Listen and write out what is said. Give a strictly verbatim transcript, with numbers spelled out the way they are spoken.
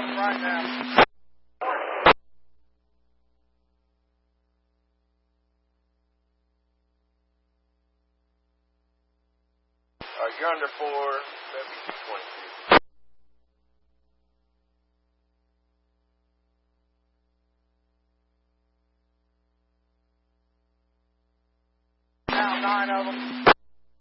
right now. Uh, you're under four, maybe twenty-two. Now nine of them.